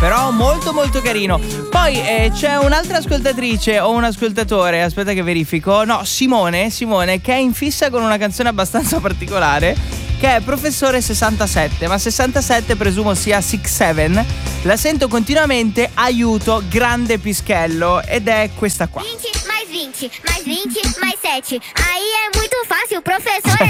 però molto molto carino. Poi c'è un'altra ascoltatrice o un ascoltatore, aspetta che verifico. No, Simone, che è in fissa con una canzone abbastanza particolare, che è Professore 67, ma 67 presumo sia 67. La sento continuamente, aiuto, grande pischello, ed è questa qua. 20 mais 20 mais 20 mais 7. Aí é muito fácil, professor.